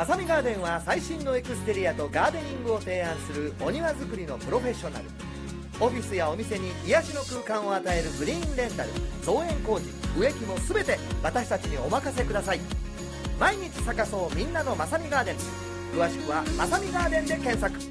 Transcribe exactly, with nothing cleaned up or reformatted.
まさみガーデンは最新のエクステリアとガーデニングを提案するお庭作りのプロフェッショナル。オフィスやお店に癒しの空間を与えるグリーンレンタル、造園工事、植木も全て私たちにお任せください。毎日咲かそうみんなのまさみガーデン。詳しくはまさみガーデンで検索。